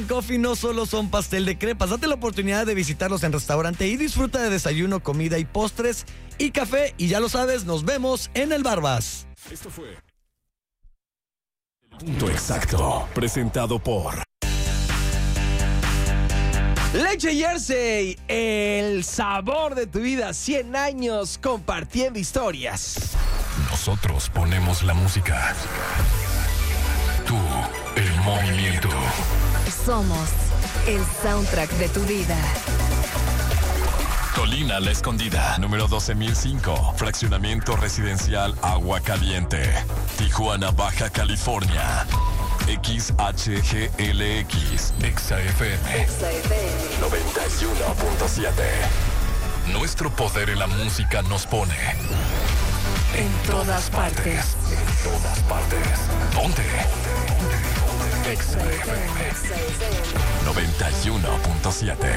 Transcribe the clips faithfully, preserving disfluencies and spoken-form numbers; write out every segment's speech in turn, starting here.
Coffee no solo son pastel de crepas, date la oportunidad de visitarlos en restaurante y disfruta de desayuno, comida y postres y café. Y ya lo sabes, nos vemos en el Barbas. Esto fue Punto Exacto, presentado por Leche Jersey, el sabor de tu vida, cien años compartiendo historias. Nosotros ponemos la música. Tú, el movimiento. Somos el soundtrack de tu vida. Colina La Escondida, número doce mil cinco, fraccionamiento residencial Agua Caliente, Tijuana, Baja California. X H G L X, Exa F M, noventa y uno punto siete. Nuestro poder en la música nos pone En todas partes. En todas partes. Ponte. Exa F M, noventa y uno punto siete.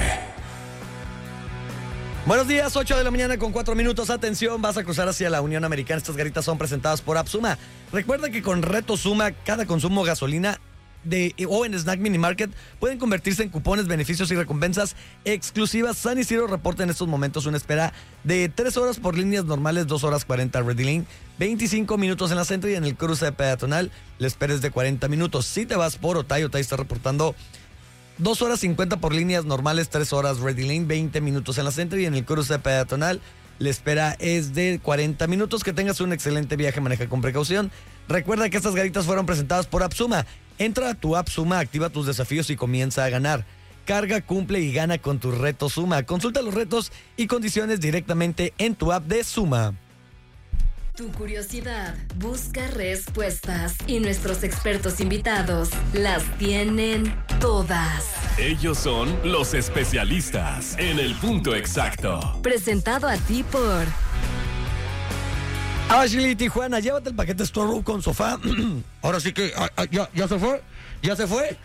Buenos días, ocho de la mañana con cuatro minutos. Atención, vas a cruzar hacia la Unión Americana. Estas garitas son presentadas por AppSuma. Recuerda que con Reto Suma, cada consumo de gasolina de, o en Snack Mini Market pueden convertirse en cupones, beneficios y recompensas exclusivas. San Isidro reporta en estos momentos una espera de tres horas por líneas normales, dos horas cuarenta Ready Lane, veinticinco minutos en la Centro, y en el cruce peatonal la espera es de cuarenta minutos. Si te vas por Otay, Otay está reportando dos horas cincuenta por líneas normales, tres horas Ready Lane, veinte minutos en la Centro, y en el cruce peatonal la espera es de cuarenta minutos. Que tengas un excelente viaje, maneja con precaución. Recuerda que estas garitas fueron presentadas por AppSuma. Entra a tu AppSuma, activa tus desafíos y comienza a ganar. Carga, cumple y gana con tu reto Suma. Consulta los retos y condiciones directamente en tu app de Suma. Tu curiosidad busca respuestas y nuestros expertos invitados las tienen todas. Ellos son los especialistas en el Punto Exacto. Presentado a ti por Ashley Tijuana, llévate el paquete Store con sofá. Ahora sí que ah, ah, ya, ya se fue. ¿Ya se fue?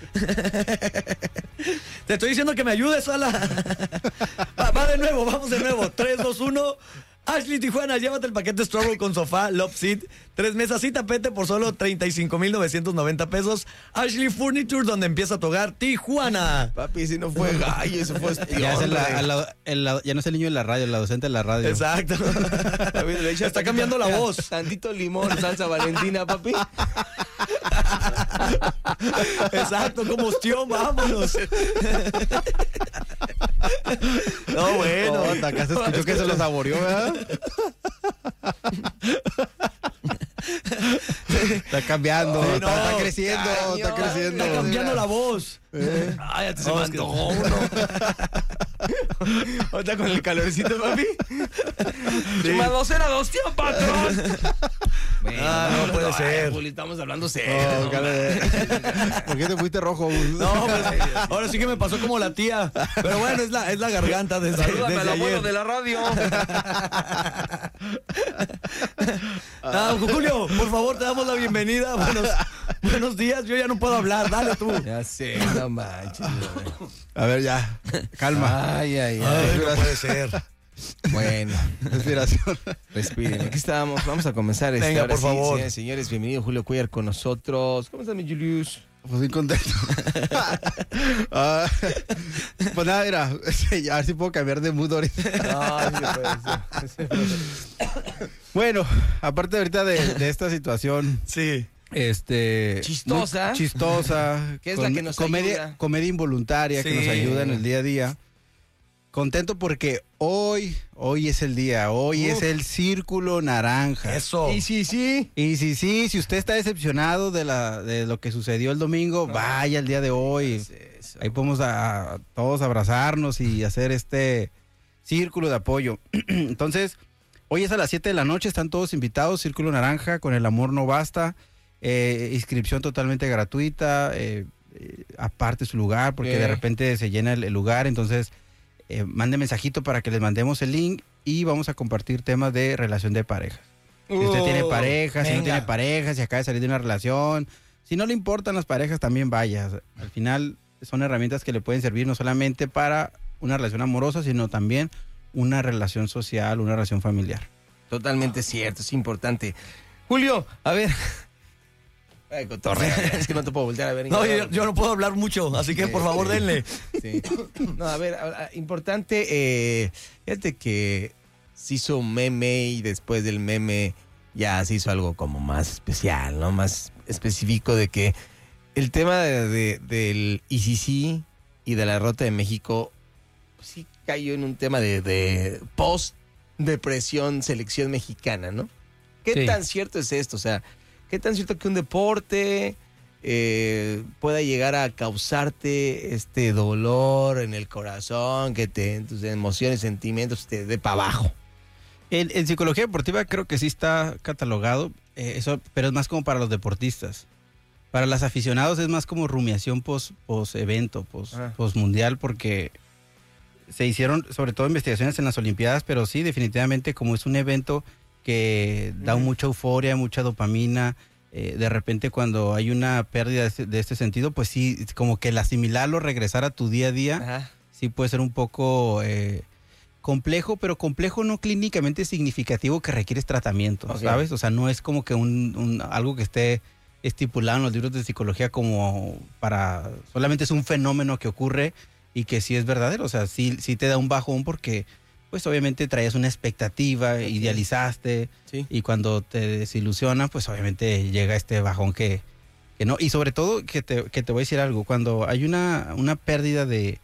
Te estoy diciendo que me ayudes, Ala. Va, va de nuevo, vamos de nuevo. tres, dos, uno. Ashley Tijuana, llévate el paquete Strawberry con sofá, Love Seat, tres mesas y tapete por solo treinta y cinco mil novecientos noventa pesos. Ashley Furniture, donde empieza tu hogar, Tijuana. Papi, si no fue gallo, eso fue espión. Ya, es la, la, la, ya no es el niño de la radio, la docente de la radio. Exacto. Papi, le echa Está cambiando la voz. Tantito limón, salsa Valentina, papi. Exacto, combustión, vámonos. No, bueno. Oh, acá se escuchó que se lo saboreó, ¿verdad? Está cambiando, Ay, no, está, está creciendo, cañón, está creciendo. Está cambiando la voz. ¿Eh? Ay, ya te se No, me es que- antojó uno. Otra con el calorcito, papi. Sí. Más docena de hostia, patrón. Bueno, Ah, no puede ser. Juli, estamos hablando serio. Oh, no, cara, ¿por qué te fuiste rojo? No, pues, ahora sí que me pasó como la tía. Pero bueno, es la, es la garganta desde, Salúdame desde al abuelo ayer. de la radio. Ah, Julio, por favor, te damos la bienvenida. Buenos, buenos días, yo ya no puedo hablar, dale tú. Ya sé, no manches. A ver, ya, calma. Ay, ay, ay. Ay, no puede ser. Bueno, Respiración. respiren. Aquí estamos. Vamos a comenzar. Este, Venga, ahora por sí, favor. Señores, señores, bienvenido Julio Cuellar con nosotros. ¿Cómo estás, mi Julius? Pues bien contento. Ah, pues nada, mira, a ver si puedo cambiar de mood ahorita. No, sí puede ser. Sí puede ser. Bueno, aparte ahorita de, de esta situación, Sí. este Chistosa. muy chistosa, ¿Qué es la que nos comedia, ayuda? comedia involuntaria que Sí. nos ayuda en el día a día. Contento porque hoy, hoy es el día, hoy Uf. es el Círculo Naranja. Eso. Y sí, sí. Y si sí, si usted está decepcionado de la de lo que sucedió el domingo, vaya el día de hoy. Es eso. Ahí podemos a, a todos abrazarnos y hacer este círculo de apoyo. Entonces, hoy es a las siete de la noche, están todos invitados, Círculo Naranja, con El Amor No Basta, eh, inscripción totalmente gratuita, eh, eh, aparte su lugar, porque Eh. de repente se llena el, el lugar, entonces eh, mande mensajito para que les mandemos el link y vamos a compartir temas de relación de pareja. Si usted tiene Oh, pareja, si no venga. tiene pareja, si acaba de salir de una relación, si no le importan las parejas, también vaya. Al final son herramientas que le pueden servir no solamente para una relación amorosa, sino también una relación social, una relación familiar. Totalmente cierto, es importante. Julio, a ver, Ay, cotorreo, es que no te puedo voltear a ver. No, yo, yo no puedo hablar mucho, así que por favor denle. Sí. No, a ver, a- a- importante, eh, fíjate que se hizo un meme y después del meme ya se hizo algo como más especial, ¿no? Más específico de que el tema de, de- del I C C y de la derrota de México pues sí cayó en un tema de, de post-depresión selección mexicana, ¿no? ¿Qué Sí. tan cierto es esto? O sea, ¿qué tan cierto que un deporte eh, pueda llegar a causarte este dolor en el corazón, que te, tus emociones, sentimientos te dé para abajo? En, en psicología deportiva creo que sí está catalogado, eh, eso, pero es más como para los deportistas. Para los aficionados es más como rumiación pos, pos evento, pos, Ah. pos mundial, porque se hicieron sobre todo investigaciones en las Olimpiadas, pero sí, definitivamente como es un evento que da Ujú. mucha euforia, mucha dopamina, eh, de repente cuando hay una pérdida de este, de este sentido, pues sí, como que el asimilarlo, regresar a tu día a día, Ajá. sí puede ser un poco eh, complejo, pero complejo no clínicamente significativo que requieres tratamiento, Ok. ¿sabes? O sea, no es como que un, un- algo que esté estipulado en los libros de psicología como para... Solamente es un fenómeno que ocurre y que sí es verdadero. O sea, sí, sí te da un bajón porque, pues obviamente traías una expectativa, idealizaste, Sí. y cuando te desilusiona, pues obviamente llega este bajón que, que no. Y sobre todo, que te, que te voy a decir algo, cuando hay una, una pérdida de,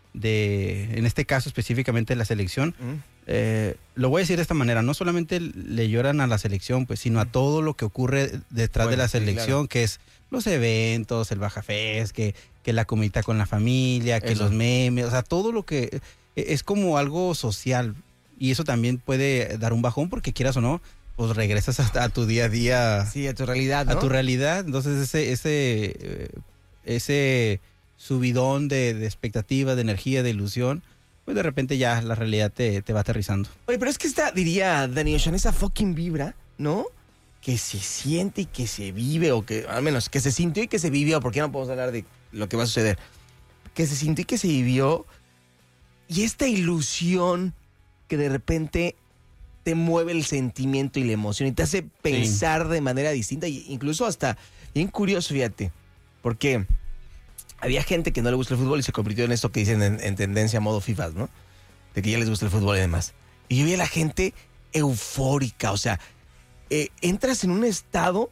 de, en este caso específicamente la selección, Mm. eh, lo voy a decir de esta manera, no solamente le lloran a la selección, pues, sino a todo lo que ocurre detrás Bueno, de la sí, selección, claro. que es los eventos, el Baja Fest, que, que la comidita con la familia, que Eso. los memes, o sea, todo lo que es como algo social. Y eso también puede dar un bajón porque quieras o no, pues regresas hasta a tu día a día, Sí, a tu realidad, ¿no? a tu realidad. Entonces ese ese eh, ese subidón de, de expectativa, de energía, de ilusión, pues de repente ya la realidad te, te va aterrizando. Oye, pero es que esta, diría Dani Ocean, esa fucking vibra, ¿no? Que se siente y que se vive, o que, al menos, que se sintió y que se vivió, porque ya no podemos hablar de lo que va a suceder. Que se sintió y que se vivió, y esta ilusión que de repente te mueve el sentimiento y la emoción y te hace pensar de manera distinta, y incluso hasta, bien curioso, fíjate, porque había gente que no le gusta el fútbol y se convirtió en esto que dicen en, en tendencia modo FIFA, ¿no? De que ya les gusta el fútbol y demás. Y yo vi a la gente eufórica, o sea, eh, entras en un estado,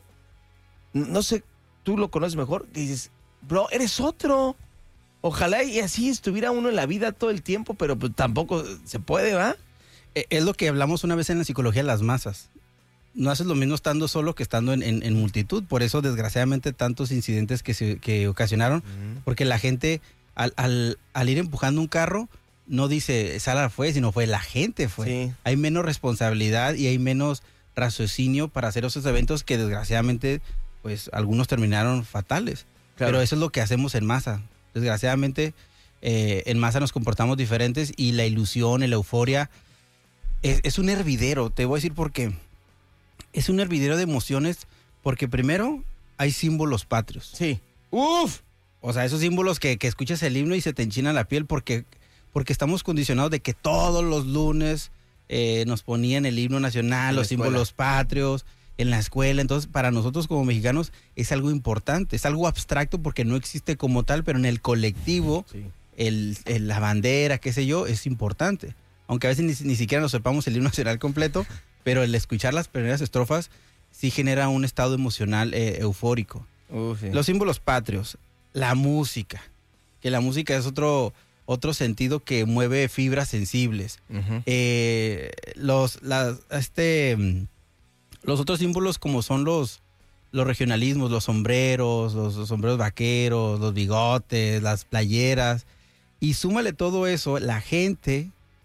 no sé, tú lo conoces mejor, que dices, bro, eres otro. Ojalá y así estuviera uno en la vida todo el tiempo, pero pues, tampoco se puede, ¿va? Eh, Es lo que hablamos una vez en la psicología de las masas. No haces lo mismo estando solo que estando en, en- en multitud. Por eso, desgraciadamente, tantos incidentes que, se, que ocasionaron. Porque la gente, al, al- al ir empujando un carro, no dice Sara fue, sino fue la gente fue. Sí. Hay menos responsabilidad y hay menos raciocinio para hacer esos eventos que, desgraciadamente, pues algunos terminaron fatales. Claro. Pero eso es lo que hacemos en masa. Desgraciadamente, eh, en masa nos comportamos diferentes y la ilusión, la euforia, es, es un hervidero. Te voy a decir por qué. Es un hervidero de emociones porque primero hay símbolos patrios. Sí. ¡Uf! O sea, esos símbolos que, que escuchas el himno y se te enchina la piel porque, porque estamos condicionados de que todos los lunes eh, nos ponían el himno nacional, En la los escuela. símbolos patrios, en la escuela. Entonces, para nosotros como mexicanos es algo importante, es algo abstracto porque no existe como tal, pero en el colectivo, Sí. el, el- la bandera, qué sé yo, es importante. Aunque a veces ni, ni siquiera nos sepamos el himno nacional completo, pero el escuchar las primeras estrofas sí genera un estado emocional eh, eufórico. Uf, sí. Los símbolos patrios, la música, que la música es otro, otro sentido que mueve fibras sensibles. Ujú. Eh, los, las, este, mm, los otros símbolos como son los, los regionalismos, los sombreros, los, los sombreros vaqueros, los bigotes, las playeras. Y súmale todo eso, la gente.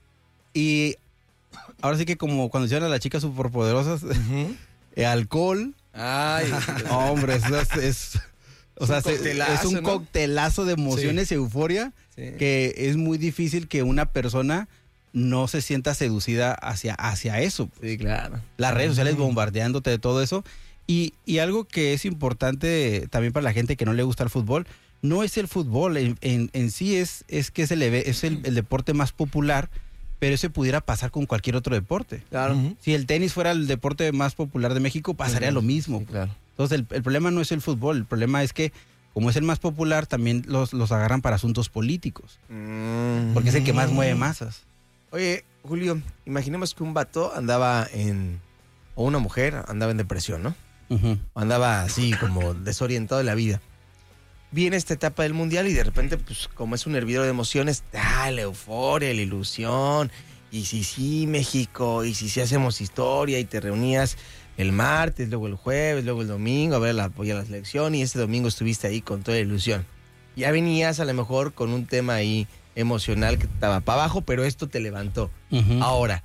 Y ahora sí que como cuando hicieron a las chicas superpoderosas, eh, alcohol. Ay, Hombre, eso es, es- o Es sea, un se- coctelazo, es un ¿no? coctelazo de emociones y euforia sí. que es muy difícil que una persona no se sienta seducida hacia, hacia eso. Sí, claro. Las redes sociales bombardeándote de todo eso. Y, y algo que es importante también para la gente que no le gusta el fútbol, no es el fútbol en, en- en sí, es, es que es, el, eve- es el, el deporte más popular, pero eso pudiera pasar con cualquier otro deporte. Claro. Ujú. Si el tenis fuera el deporte más popular de México, pasaría lo mismo. Sí, claro. Entonces, el, el problema no es el fútbol, el problema es que, como es el más popular, también los, los agarran para asuntos políticos, Mm. porque es el que más mueve masas. Oye, Julio, imaginemos que un vato andaba en... o una mujer andaba en depresión, ¿no? Ujú. Andaba así como desorientado de la vida. Viene esta etapa del mundial y de repente, pues como es un hervidor de emociones, ah, la euforia, la ilusión, y si sí, México, y si sí hacemos historia, y te reunías el martes, luego el jueves, luego el domingo a ver la apoyar la selección, y ese domingo estuviste ahí con toda la ilusión. Ya venías a lo mejor con un tema ahí emocional que estaba para abajo, pero esto te levantó. Ujú. Ahora,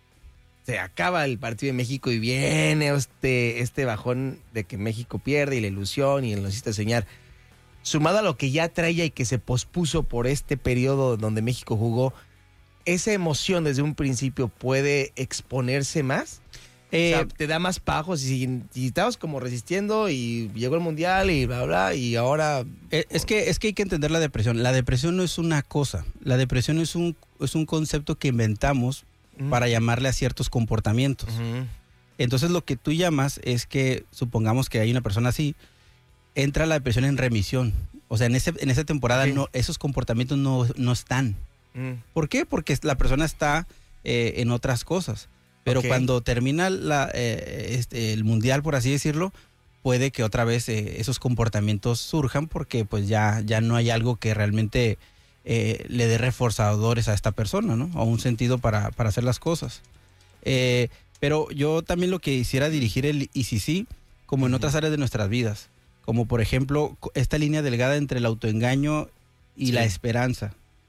se acaba el partido de México y viene este, este bajón de que México pierde y la ilusión y el nos hiciste soñar. Sumado a lo que ya traía y que se pospuso por este periodo donde México jugó, ¿esa emoción desde un principio puede exponerse más? Eh, O sea, te da más pajos y si, si estabas como resistiendo y llegó el mundial y bla, bla, y ahora... Eh, Es que, es que hay que entender la depresión. La depresión no es una cosa. La depresión es un, es un concepto que inventamos Ujú. para llamarle a ciertos comportamientos. Ujú. Entonces lo que tú llamas es que, supongamos que hay una persona así, entra la depresión en remisión. O sea, en, ese, en esa temporada Ok. no, esos comportamientos no, no están. Ujú. ¿Por qué? Porque la persona está eh, en otras cosas. Pero Ok. cuando termina la, eh, este, el mundial, por así decirlo, puede que otra vez eh, esos comportamientos surjan porque pues ya, ya no hay algo que realmente eh, le dé reforzadores a esta persona, ¿no? O un sentido para, para hacer las cosas. Eh, pero yo también lo que quisiera dirigir el I C C como en otras áreas de nuestras vidas. Como por ejemplo, co- esta línea delgada entre el autoengaño y Sí. la esperanza.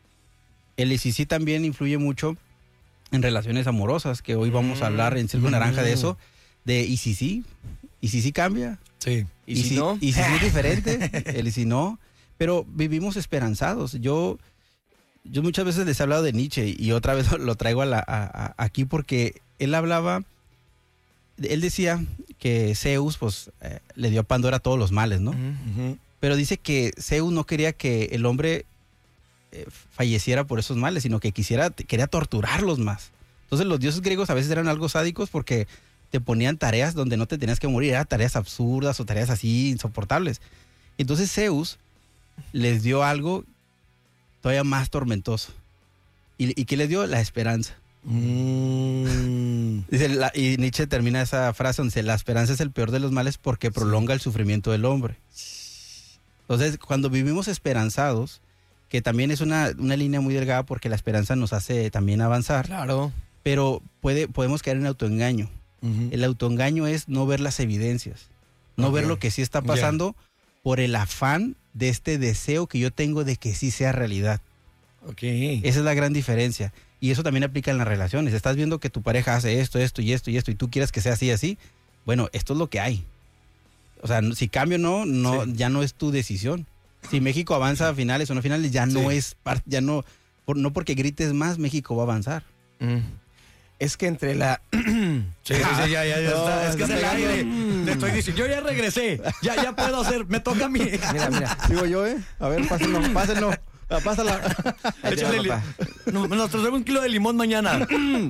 El I C C también influye mucho en relaciones amorosas, que hoy vamos a hablar en Círculo Naranja de eso, de y si sí, y si sí cambia, Sí. ¿Y si no? y si sí es diferente, el y si no, pero vivimos esperanzados. Yo, yo muchas veces les he hablado de Nietzsche y otra vez lo traigo a la, a- a- aquí porque él hablaba, él decía que Zeus pues eh, le dio a Pandora todos los males, ¿no? Ujú. Pero dice que Zeus no quería que el hombre eh, falleciera por esos males, sino que quisiera, quería torturarlos más. Entonces los dioses griegos a veces eran algo sádicos porque te ponían tareas donde no te tenías que morir, eran tareas absurdas o tareas así insoportables. Entonces Zeus les dio algo todavía más tormentoso. ¿Y, y qué les dio? La esperanza. Mm. Dice, la- y Nietzsche termina esa frase donde dice, la esperanza es el peor de los males porque prolonga el sufrimiento del hombre. Entonces, cuando vivimos esperanzados, que también es una, una línea muy delgada porque la esperanza nos hace también avanzar, Claro. pero puede, podemos caer en autoengaño. Ujú. El autoengaño es no ver las evidencias, no Ok. ver lo que sí está pasando por el afán de este deseo que yo tengo de que sí sea realidad. Ok. Esa es la gran diferencia. Y eso también aplica en las relaciones. Estás viendo que tu pareja hace esto, esto y esto y esto y tú quieres que sea así y así. Bueno, esto es lo que hay. O sea, no- si cambio o no, no Sí. ya no es tu decisión. Si México avanza a finales o no finales, ya no Sí. es par- ya no por, no porque grites más México va a avanzar. Mm. Es que entre la... Sí, sí, sí, ya, ya, ya No, está. Es que es está el pegando. aire. Le estoy diciendo, yo ya regresé. Ya, ya puedo hacer. Me toca a mí. Mira, mira. Digo yo, ¿eh? A ver, pásenlo, pásenlo. Ah, Pásala. Ahí te va, Échale li- papá. No, nos traemos un kilo de limón mañana.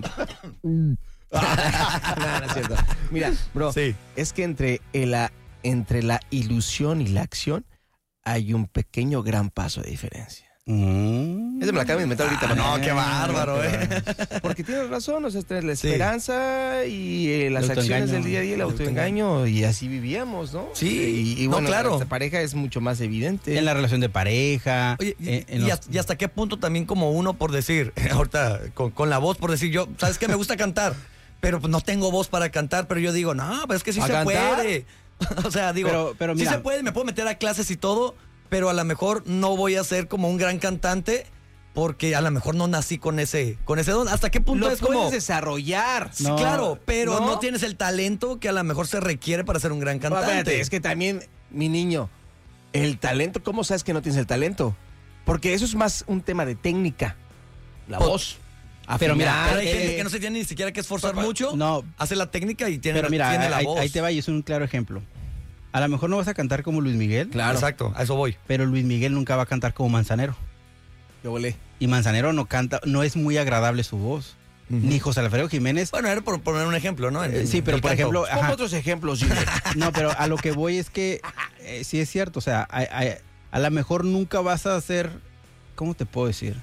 No, no es cierto. Mira, bro, Sí. es que entre, el- la, entre la ilusión y la acción hay un pequeño gran paso de diferencia. Mm. Eso me lo acabo de inventar ahorita. Ah, papá. no, qué bárbaro, ¿eh? Porque tienes razón, o sea, entre la Sí. esperanza y eh, las El acciones autoengaño. del día a día, el El autoengaño, y así vivíamos, ¿no? Sí, y, y no, bueno, claro. esta pareja es mucho más evidente. En la relación de pareja. Oye, y, eh, en y los- hasta, y hasta qué punto también como uno por decir, ahorita con, con la voz por decir, yo, ¿sabes qué? Me gusta cantar, pero pues no tengo voz para cantar, pero yo digo, no, pero es que sí ¿A se cantar? puede. O sea, digo, Pero- pero sí mira. se puede, me puedo meter a clases y todo, pero a lo mejor no voy a ser como un gran cantante porque a lo mejor no nací con ese, con ese don. ¿Hasta qué punto Lo es puedes como... desarrollar. Sí, No. claro, pero ¿No? ¿No? tienes el talento que a lo mejor se requiere para ser un gran No, cantante. espérate, es que también, mi niño, el talento, ¿cómo sabes que no tienes el talento? Porque eso es más un tema de técnica. La Pues, voz. pero mira, afinar, Pero hay eh, gente que no se tiene ni siquiera que esforzar papá, mucho, no. hace la técnica y tiene, Pero mira, tiene la ahí, voz. ahí te va y es un claro ejemplo. A lo mejor no vas a cantar como Luis Miguel, Claro. Exacto, a eso voy. pero Luis Miguel nunca va a cantar como Manzanero. Yo volé. Y Manzanero no canta, no es muy agradable su voz. Uh-huh. Ni José Alfredo Jiménez. Bueno, era por poner un ejemplo, ¿no? En, eh, sí, pero por canto. ejemplo... Pongo otros ejemplos, Jimmy. No, pero a lo que voy es que eh, sí es cierto, o sea, a, a, a lo mejor nunca vas a hacer... ¿Cómo te puedo decir?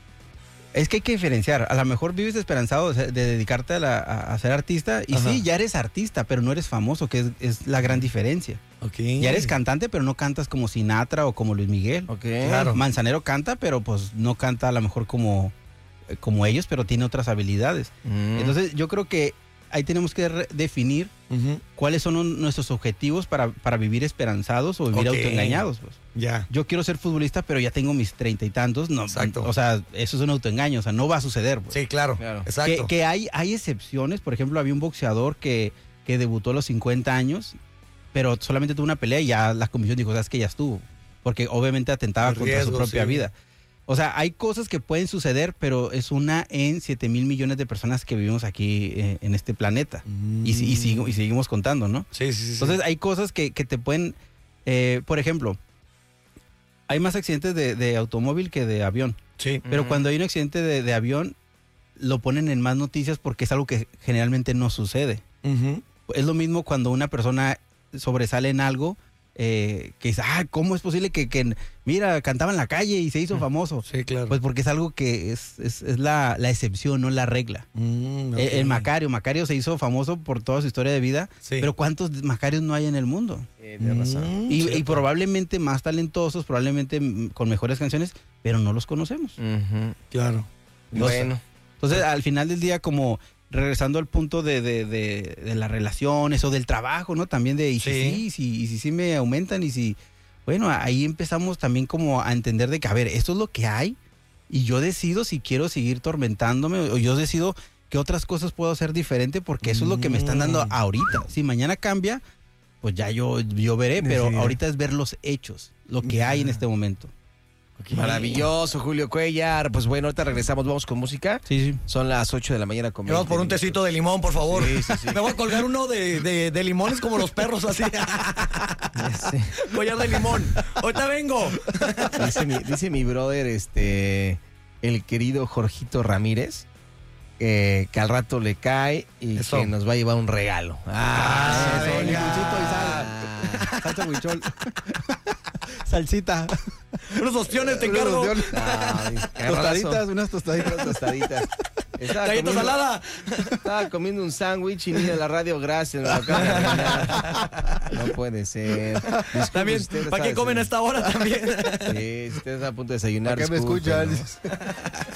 Es que hay que diferenciar. A lo mejor vives esperanzado de, de dedicarte a, la, a, a ser artista y Ajá. sí, ya eres artista, pero no eres famoso, que es, es la gran diferencia. Okay. Ya eres cantante, pero no cantas como Sinatra o como Luis Miguel. Okay. Claro. Manzanero canta, pero pues no canta a lo mejor como, como ellos, pero tiene otras habilidades. Mm. Entonces yo creo que ahí tenemos que re- definir uh-huh. cuáles son nuestros objetivos para, para vivir esperanzados o vivir okay. autoengañados. Pues. Ya. Yo quiero ser futbolista, pero ya tengo mis treinta y tantos. No, exacto. O sea, eso es un autoengaño, o sea, no va a suceder. Pues. Sí, claro. claro. Exacto. Que, que hay, hay excepciones, por ejemplo, había un boxeador que, que debutó a los cincuenta años, pero solamente tuvo una pelea y ya la comisión dijo, sabes que ya estuvo, porque obviamente atentaba el contra riesgo, su propia sí. vida. O sea, hay cosas que pueden suceder, pero es una en siete mil millones de personas que vivimos aquí eh, en este planeta. Mm. Y, y, sigo, y seguimos contando, ¿no? Sí, sí, sí. Entonces hay cosas que, que te pueden... Eh, por ejemplo, hay más accidentes de, de automóvil que de avión. Sí. Pero mm. cuando hay un accidente de, de avión, lo ponen en más noticias porque es algo que generalmente no sucede. Uh-huh. Es lo mismo cuando una persona sobresale en algo... Eh, que dice, ah, ¿cómo es posible que, que, mira, cantaba en la calle y se hizo famoso? Sí, claro. Pues porque es algo que es, es, es la, la excepción, no la regla. Mm, okay. el, el Macario, Macario se hizo famoso por toda su historia de vida, sí. pero ¿cuántos Macarios no hay en el mundo? Eh, de razón. Y, y probablemente más talentosos, probablemente con mejores canciones, pero no los conocemos. Uh-huh. Claro. Bueno. Entonces, al final del día, como... regresando al punto de, de, de, de las relaciones o del trabajo, ¿no? También de, y si sí, sí, sí, y si sí me aumentan y si... Bueno, ahí empezamos también como a entender de que, a ver, esto es lo que hay y yo decido si quiero seguir tormentándome o yo decido qué otras cosas puedo hacer diferente porque eso mm. es lo que me están dando ahorita. Si mañana cambia, pues ya yo, yo veré, pero sí. ahorita es ver los hechos, lo que hay en este momento. Okay. Maravilloso, Julio Cuellar. Pues bueno, ahorita regresamos, vamos con música. Sí, sí. Son las ocho de la mañana con vamos por un minutos. tecito de limón, por favor. Sí, sí, sí. Me voy a colgar uno de, de, de limones como los perros, así. Sí. Collar de limón. Ahorita vengo. Dice mi, dice mi brother, este, el querido Jorgito Ramírez, eh, que al rato le cae y eso. Que nos va a llevar un regalo. Ah, ah eso, limoncito y sal. Salsa huichol. Salsita. Unos ostiones te encargo. Ah, tostaditas, unas tostaditas. Unas tostaditas. Galleta salada. Estaba comiendo un sándwich y ni de la radio, gracias. Me acabo de no puede ser. Disculpe, también, ¿para qué comen a esta hora también? Sí, si ustedes están a punto de desayunar. ¿Para qué me escuchan?